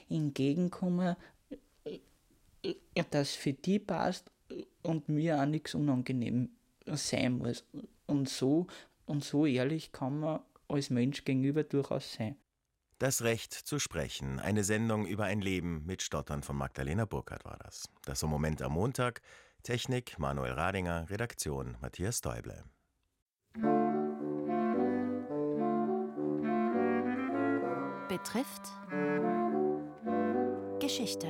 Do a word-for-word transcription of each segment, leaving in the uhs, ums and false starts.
entgegenkommen, dass für die passt und mir auch nichts unangenehm sein muss. Und so, und so ehrlich kann man als Mensch gegenüber durchaus sein. Das Recht zu sprechen, eine Sendung über ein Leben mit Stottern von Magdalena Burkhardt war das. Das im Moment am Montag. Technik Manuel Radinger, Redaktion Matthias Däuble. Betrifft Geschichte.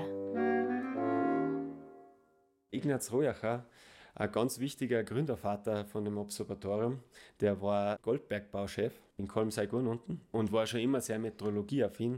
Ignaz Royacher, ein ganz wichtiger Gründervater von dem Observatorium, der war Goldbergbauchef in Kolmseigun unten und war schon immer sehr meteorologieaffin.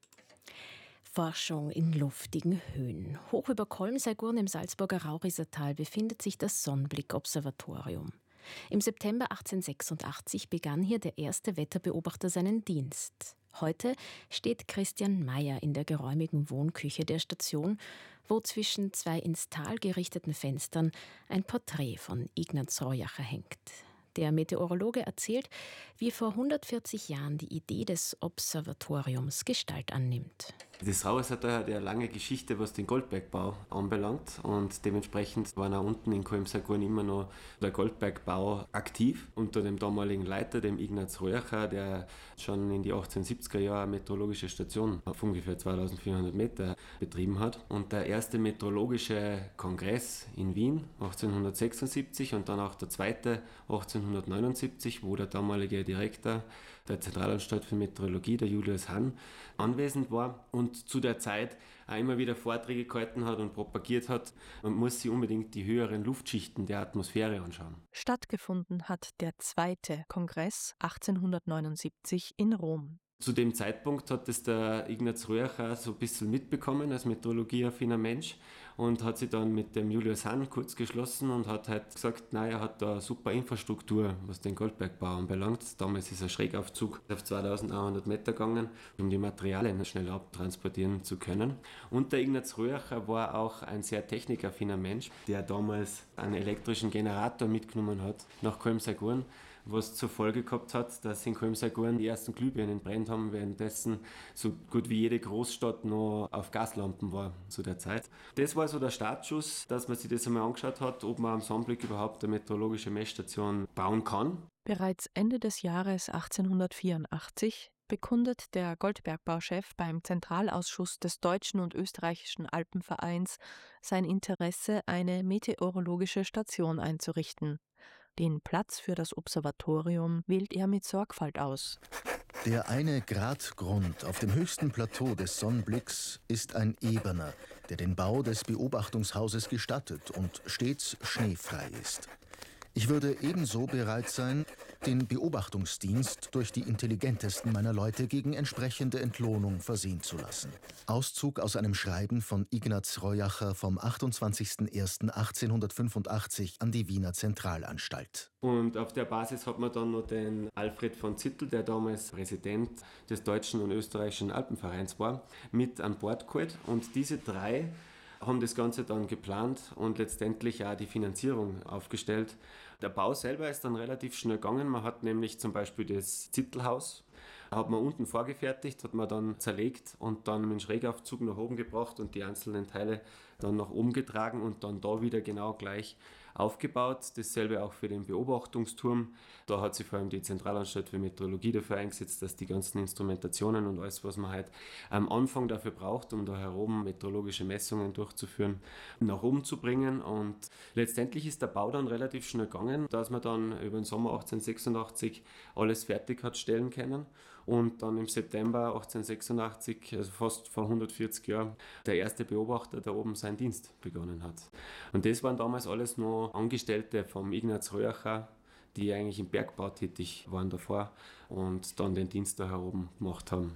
Forschung in luftigen Höhen. Hoch über Kolmseigun im Salzburger Raurissertal befindet sich das Sonnenblick-Observatorium. Im September achtzehnhundertsechsundachtzig begann hier der erste Wetterbeobachter seinen Dienst. Heute steht Christian Mayer in der geräumigen Wohnküche der Station, wo zwischen zwei ins Tal gerichteten Fenstern ein Porträt von Ignaz Royacher hängt. Der Meteorologe erzählt, wie vor hundertvierzig Jahren die Idee des Observatoriums Gestalt annimmt. Das Raurissertal hat ja eine lange Geschichte, was den Goldbergbau anbelangt, und dementsprechend war auch unten in Kolmseigun immer noch der Goldbergbau aktiv unter dem damaligen Leiter, dem Ignaz Royacher, der schon in die achtzehnhundertsiebziger Jahre eine meteorologische Station auf ungefähr zweitausendvierhundert Meter betrieben hat. Und der erste meteorologische Kongress in Wien achtzehnhundertsechsundsiebzig und dann auch der zweite achtzehnhundertneunundsiebzig, wo der damalige Direktor der Zentralanstalt für Meteorologie, der Julius Hann, anwesend war und zu der Zeit auch immer wieder Vorträge gehalten hat und propagiert hat, man muss sich unbedingt die höheren Luftschichten der Atmosphäre anschauen. Stattgefunden hat der zweite Kongress achtzehnhundertneunundsiebzig in Rom. Zu dem Zeitpunkt hat es der Ignaz Royacher so ein bisschen mitbekommen als meteorologieaffiner Mensch und hat sich dann mit dem Julius Hann kurz geschlossen und hat halt gesagt, naja, er hat da eine super Infrastruktur, was den Goldbergbau anbelangt. Damals ist ein Schrägaufzug auf zweitausendeinhundert Meter gegangen, um die Materialien schnell abtransportieren zu können. Und der Ignaz Royacher war auch ein sehr technikaffiner Mensch, der damals einen elektrischen Generator mitgenommen hat nach Kolmseigun, was zur Folge gehabt hat, dass in Kolmseigun die ersten Glühbirnen brennt haben, währenddessen so gut wie jede Großstadt noch auf Gaslampen war zu der Zeit. Das war so der Startschuss, dass man sich das einmal angeschaut hat, ob man am Sonnenblick überhaupt eine meteorologische Messstation bauen kann. Bereits Ende des Jahres achtzehnhundertvierundachtzig bekundet der Goldbergbauchef beim Zentralausschuss des Deutschen und Österreichischen Alpenvereins sein Interesse, eine meteorologische Station einzurichten. Den Platz für das Observatorium wählt er mit Sorgfalt aus. Der eine Grad Grund auf dem höchsten Plateau des Sonnenblicks ist ein ebener, der den Bau des Beobachtungshauses gestattet und stets schneefrei ist. Ich würde ebenso bereit sein, den Beobachtungsdienst durch die intelligentesten meiner Leute gegen entsprechende Entlohnung versehen zu lassen. Auszug aus einem Schreiben von Ignaz Royacher vom achtundzwanzigsten ersten achtzehnhundertfünfundachtzig an die Wiener Zentralanstalt. Und auf der Basis hat man dann noch den Alfred von Zittel, der damals Präsident des Deutschen und Österreichischen Alpenvereins war, mit an Bord geholt. Und diese drei haben das Ganze dann geplant und letztendlich auch die Finanzierung aufgestellt. Der Bau selber ist dann relativ schnell gegangen. Man hat nämlich zum Beispiel das Zittelhaus, hat man unten vorgefertigt, hat man dann zerlegt und dann mit dem Schrägaufzug nach oben gebracht und die einzelnen Teile dann nach oben getragen und dann da wieder genau gleich aufgebaut. Dasselbe auch für den Beobachtungsturm. Da hat sich vor allem die Zentralanstalt für Meteorologie dafür eingesetzt, dass die ganzen Instrumentationen und alles, was man halt am Anfang dafür braucht, um da herum meteorologische Messungen durchzuführen, nach oben zu bringen. Und letztendlich ist der Bau dann relativ schnell gegangen, dass man dann über den Sommer achtzehnhundertsechsundachtzig alles fertig hat stellen können. Und dann im September achtzehnhundertsechsundachtzig, also fast vor hundertvierzig Jahren, der erste Beobachter da oben seinen Dienst begonnen hat. Und das waren damals alles nur Angestellte vom Ignaz Royacher, die eigentlich im Bergbau tätig waren davor und dann den Dienst da heroben gemacht haben.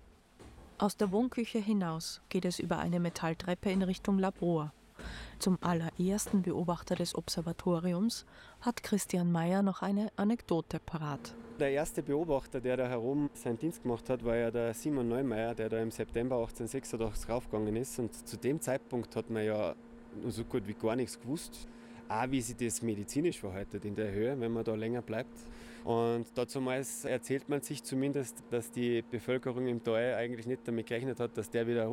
Aus der Wohnküche hinaus geht es über eine Metalltreppe in Richtung Labor. Zum allerersten Beobachter des Observatoriums hat Christian Mayer noch eine Anekdote parat. Der erste Beobachter, der da herum seinen Dienst gemacht hat, war ja der Simon Neumeier, der da im September achtzehnhundertsechsundachtzig raufgegangen ist. Und zu dem Zeitpunkt hat man ja so gut wie gar nichts gewusst. Auch wie sich das medizinisch verhält in der Höhe, wenn man da länger bleibt. Und dazumals erzählt man sich zumindest, dass die Bevölkerung im Tal eigentlich nicht damit gerechnet hat, dass der wieder